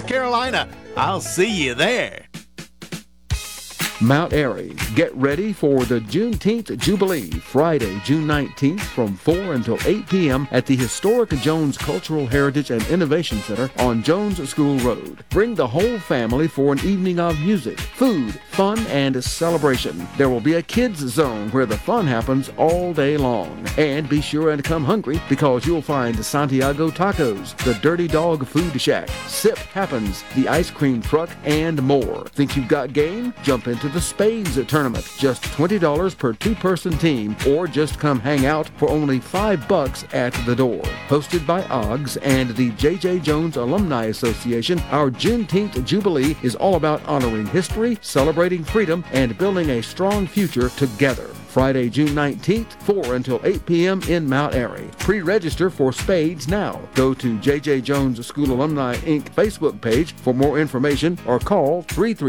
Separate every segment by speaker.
Speaker 1: North Carolina. I'll see you there.
Speaker 2: Mount Airy, get ready for the Juneteenth Jubilee, Friday, June 19th from 4 until 8 p.m. at the historic Jones Cultural Heritage and Innovation Center on Jones School Road. Bring the whole family for an evening of music, food, fun, and celebration. There will be a kids zone where the fun happens all day long. And be sure and come hungry because you'll find Santiago Tacos, the Dirty Dog Food Shack, Sip Happens, the Ice Cream Truck, and more. Think you've got game? Jump into the Spades Tournament. Just $20 per two-person team, or just come hang out for only $5 at the door. Hosted by OGS and the J.J. Jones Alumni Association, our Juneteenth Jubilee is all about honoring history, celebrating freedom, and building a strong future together. Friday, June 19th, 4 until 8 p.m. in Mount Airy. Pre-register for Spades now. Go to J.J. Jones School Alumni, Inc. Facebook page for more information or call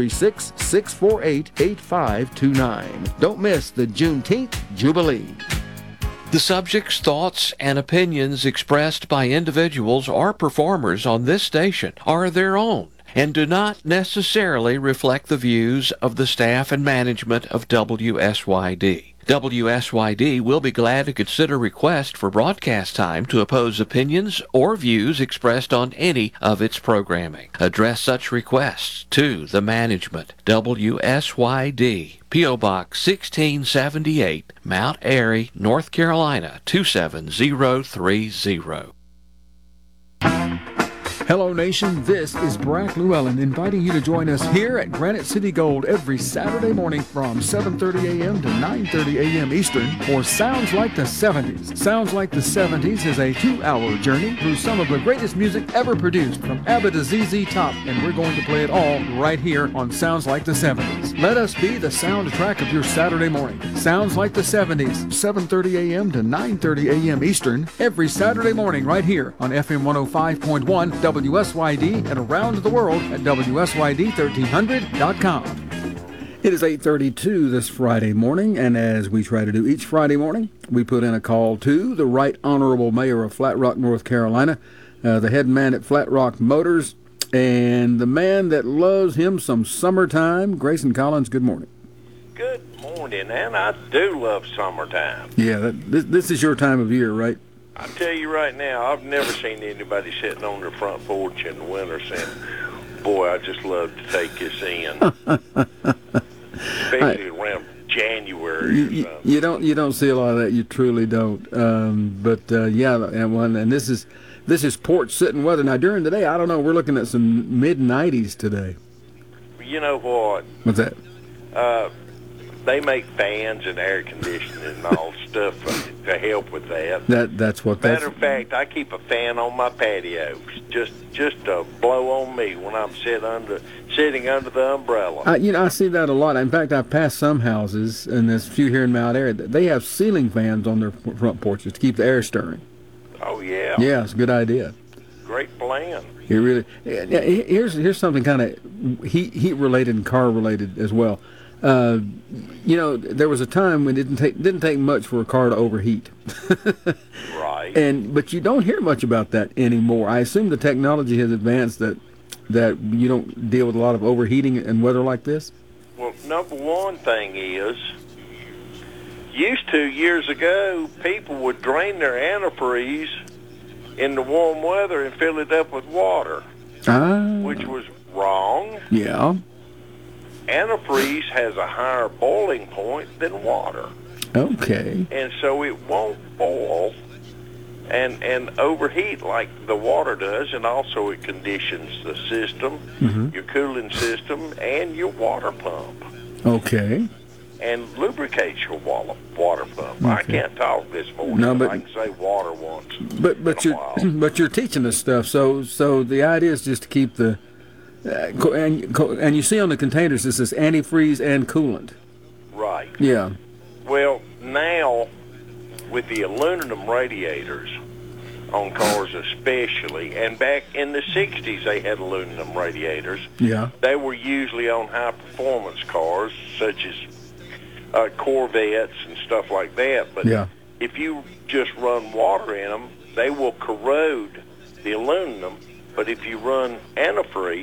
Speaker 2: 336-648-8529. Don't miss the Juneteenth Jubilee.
Speaker 3: The subjects, thoughts, and opinions expressed by individuals or performers on this station are their own and do not necessarily reflect the views of the staff and management of WSYD. WSYD will be glad to consider requests for broadcast time to oppose opinions or views expressed on any of its programming. Address such requests to the management. WSYD, P.O. Box 1678, Mount Airy, North Carolina 27030.
Speaker 2: Hello, Nation. This is Brack Llewellyn inviting you to join us here at Granite City Gold every Saturday morning from 7:30 a.m. to 9:30 a.m. Eastern for Sounds Like the 70s. Sounds Like the 70s is a 2-hour journey through some of the greatest music ever produced from ABBA to ZZ Top, and we're going to play it all right here on Sounds Like the 70s. Let us be the soundtrack of your Saturday morning. Sounds Like the 70s, 7:30 a.m. to 9:30 a.m. Eastern, every Saturday morning right here on FM 105.1 WSYD and around the world at WSYD1300.com. It is 8:32 this Friday morning, and as we try to do each Friday morning, we put in a call to the Right Honorable Mayor of Flat Rock, North Carolina, the head man at Flat Rock Motors, and the man that loves him some summertime, Grayson Collins. Good morning.
Speaker 4: Good morning, and I do love summertime.
Speaker 2: Yeah, this is your time of year, right?
Speaker 4: I tell you right now, I've never seen anybody sitting on their front porch in the winter saying, boy, I just love to take this in. Especially around January or something.
Speaker 2: You don't see a lot of that. You truly don't. And this is porch sitting weather. Now, during the day, I don't know, we're looking at some mid-90s today.
Speaker 4: You know what?
Speaker 2: What's that?
Speaker 4: They make fans and air conditioning and all stuff to help with that.
Speaker 2: That's what.
Speaker 4: Matter of fact, I keep a fan on my patio just to blow on me when I'm sitting under the umbrella.
Speaker 2: I see that a lot. In fact, I've passed some houses, and there's a few here in Mount Airy. They have ceiling fans on their front porches to keep the air stirring.
Speaker 4: Oh yeah.
Speaker 2: Yeah, it's a good idea.
Speaker 4: Great plan.
Speaker 2: It really. Here's something kind of heat related and car related as well. There was a time when it didn't take much for a car to overheat.
Speaker 4: Right.
Speaker 2: But you don't hear much about that anymore. I assume the technology has advanced that you don't deal with a lot of overheating in weather like this.
Speaker 4: Well, number one thing is, years ago, people would drain their antifreeze in the warm weather and fill it up with water, which was wrong.
Speaker 2: Yeah.
Speaker 4: Antifreeze has a higher boiling point than water.
Speaker 2: Okay.
Speaker 4: And so it won't boil and overheat like the water does, and also it conditions the system, your cooling system, and your water pump.
Speaker 2: Okay.
Speaker 4: And lubricates your water pump. Okay. I can't talk this morning.
Speaker 2: No, but
Speaker 4: I can say water once.
Speaker 2: But you're teaching us stuff. So the idea is just to keep the and you see on the containers it says antifreeze and coolant.
Speaker 4: Right.
Speaker 2: Yeah.
Speaker 4: Well, now with the aluminum radiators on cars especially, and back in the 60s they had aluminum radiators.
Speaker 2: Yeah.
Speaker 4: They were usually on high-performance cars such as Corvettes and stuff like that. But if you just run water in them, they will corrode the aluminum. But if you run antifreeze,